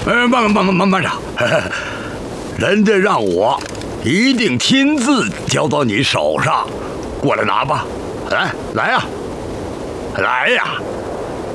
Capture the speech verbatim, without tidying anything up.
呃，慢慢慢慢慢着，人家让我一定亲自交到你手上，过来拿吧。来来呀，来呀！